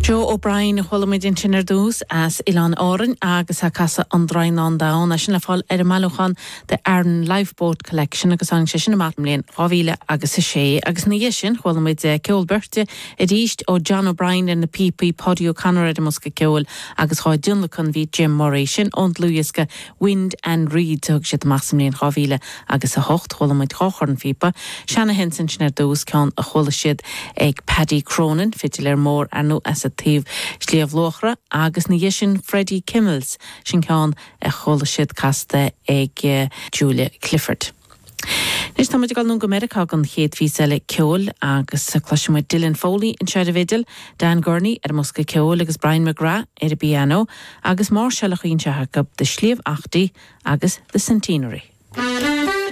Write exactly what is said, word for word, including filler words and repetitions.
Joe O'Brien cholamid in Chinner dús as Ilan Oren agus a casa an drain an down a sin le fáil ar a malúchan de Arden Lifeboat Collection agus an sin am mlíon rávíle agus a sé agus na sin cholamid ceol berte a ríist ó John O'Brien in na P P Podio Canara de Musca ceol agus chá dunlachan ví Jim Murray sin ont Luiska Wind and Reed tug sé masmlíon rávíle agus a hocht cholamid chocharn fipa Shanna Henson sin dús can a chola siad ag Paddy Cronin fitilir mór anú as a tív slíomh lochra agus na sin Freddie Kimmels sin ceán a chola siad casta ag uh, Julia Clifford. Nis tá muid gal nún go America gan chéad ví le ceol agus cloisiid Dylan Foley in Sheriff Vidal, Dan Gurney ar Musca ceol agus Brian McGrath ar a piano agus mar sellach ínse hagab de slíomh achtaí agus the centenary.